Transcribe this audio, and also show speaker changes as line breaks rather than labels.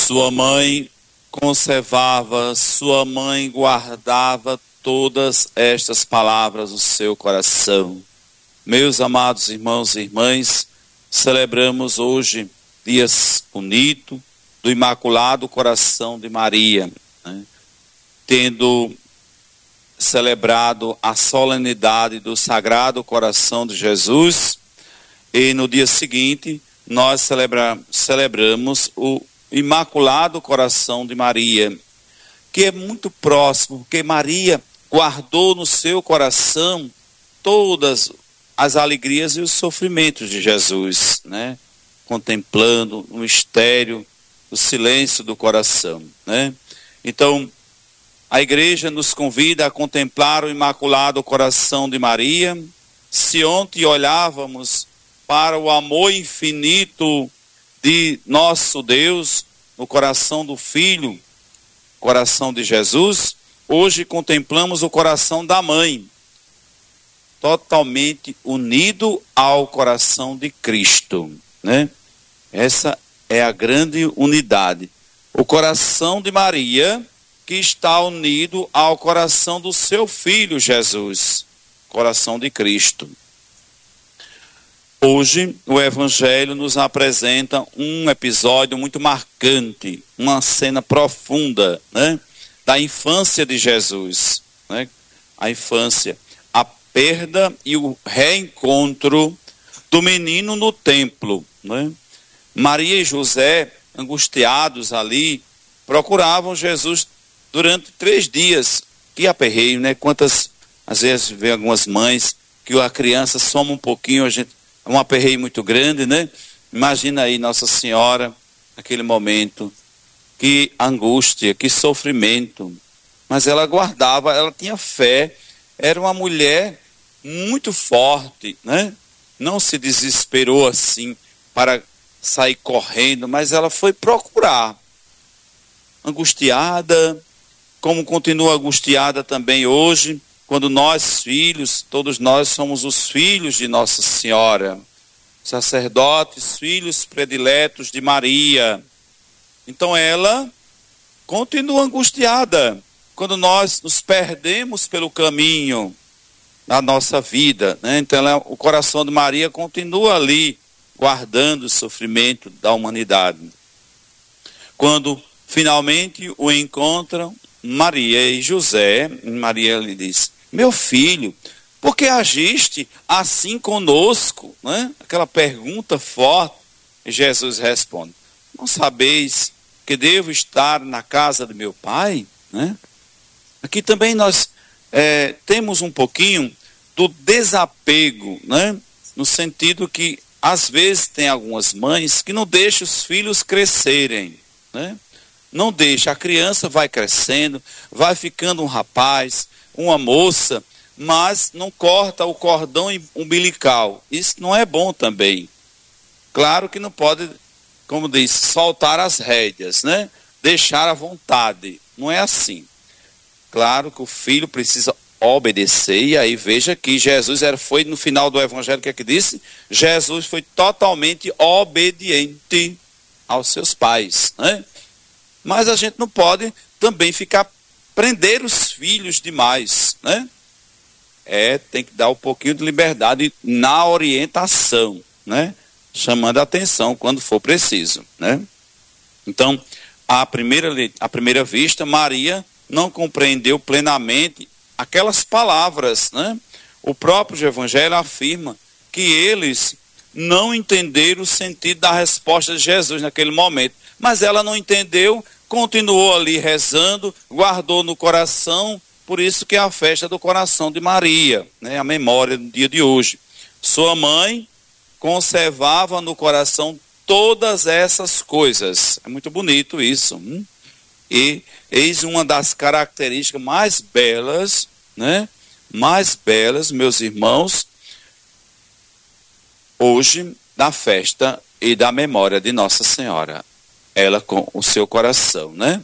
Sua mãe conservava, sua mãe guardava todas estas palavras no seu coração. Meus amados irmãos e irmãs, celebramos hoje dias bonito do Imaculado Coração de Maria, né? Tendo celebrado a solenidade do Sagrado Coração de Jesus, e no dia seguinte nós celebramos o Imaculado Coração de Maria, que é muito próximo, porque Maria guardou no seu coração todas as alegrias e os sofrimentos de Jesus, né? Contemplando o mistério, o silêncio do coração, né? Então, a igreja nos convida a contemplar o Imaculado Coração de Maria. Se ontem olhávamos para o amor infinito de nosso Deus no coração do Filho, coração de Jesus, hoje contemplamos o coração da mãe, totalmente unido ao coração de Cristo, né? Essa é a grande unidade. O coração de Maria, que está unido ao coração do seu Filho Jesus, coração de Cristo. Hoje, o Evangelho nos apresenta um episódio muito marcante, uma cena profunda, né? Da infância de Jesus, né? A infância, a perda e o reencontro do menino no templo, né? Maria e José, angustiados ali, procuravam Jesus durante 3 dias. Que aperreio, né? Quantas, às vezes, vê algumas mães que a criança soma um pouquinho, é um aperreio muito grande, né? Imagina aí Nossa Senhora, naquele momento, que angústia, que sofrimento. Mas ela guardava, ela tinha fé, era uma mulher muito forte, né? Não se desesperou assim para sair correndo, mas ela foi procurar. Angustiada, como continua angustiada também hoje, quando nós filhos, todos nós somos os filhos de Nossa Senhora, sacerdotes, filhos prediletos de Maria. Então ela continua angustiada quando nós nos perdemos pelo caminho da nossa vida, né? Então o coração de Maria continua ali, guardando o sofrimento da humanidade. Quando finalmente o encontram, Maria e José, Maria lhe diz: meu filho, por que agiste assim conosco? Né? Aquela pergunta forte. E Jesus responde: não sabeis que devo estar na casa de meu pai? Né? Aqui também nós temos um pouquinho do desapego, né? No sentido que às vezes tem algumas mães que não deixam os filhos crescerem, né? Não deixa, a criança vai crescendo, vai ficando um rapaz, uma moça, mas não corta o cordão umbilical. Isso não é bom também. Claro que não pode, como diz, soltar as rédeas, né? Deixar à vontade. Não é assim. Claro que o filho precisa obedecer, e aí veja que Jesus foi no final do Evangelho, o que é que disse? Jesus foi totalmente obediente aos seus pais, né? Mas a gente não pode também prender os filhos demais, né? Tem que dar um pouquinho de liberdade na orientação, né? Chamando a atenção quando for preciso, né? Então, à primeira vista, Maria não compreendeu plenamente aquelas palavras, né? O próprio Evangelho afirma que eles não entenderam o sentido da resposta de Jesus naquele momento. Mas ela não entendeu, continuou ali rezando, guardou no coração, por isso que é a festa do coração de Maria, né? A memória do dia de hoje. Sua mãe conservava no coração todas essas coisas. É muito bonito isso. E eis uma das características mais belas, né? Mais belas, meus irmãos, hoje, da festa e da memória de Nossa Senhora. Ela com o seu coração, né?